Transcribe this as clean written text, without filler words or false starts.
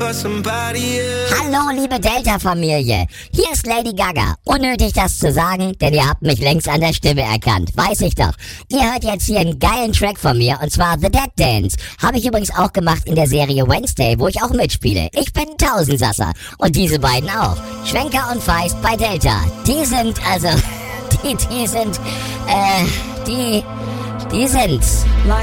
for somebody else. Hallo, liebe Delta-Familie. Hier ist Lady Gaga. Unnötig, das zu sagen, denn ihr habt mich längst an der Stimme erkannt. Weiß ich doch. Ihr hört jetzt hier einen geilen Track von mir, und zwar The Dead Dance. Habe ich übrigens auch gemacht in der Serie Wednesday, wo ich auch mitspiele. Ich bin ein Tausendsasser. Und diese beiden auch. Schwenker und Feist bei Delta. Die sind, also, die sind's.